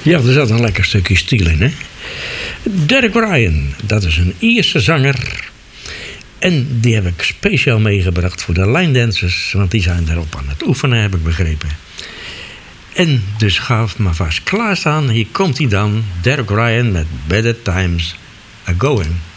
Ja, er zat een lekker stukje stiel in, hè. Derek Ryan, dat is een Ierse zanger. En die heb ik speciaal meegebracht voor de lijndancers. Want die zijn daarop aan het oefenen, heb ik begrepen. En dus ga maar vast klaarstaan. Hier komt hij dan, Derek Ryan met Better Times Are Going.